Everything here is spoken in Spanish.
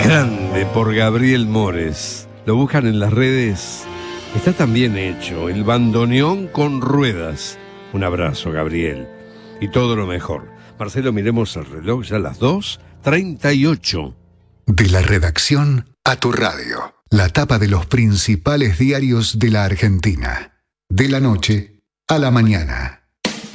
Grande por Gabriel Mores. Lo buscan en las redes. Está tan bien hecho, el bandoneón con ruedas. Un abrazo, Gabriel. Y todo lo mejor. Marcelo, miremos el reloj, ya las 2:38. De la redacción a tu radio. La tapa de los principales diarios de la Argentina. De la noche a la mañana.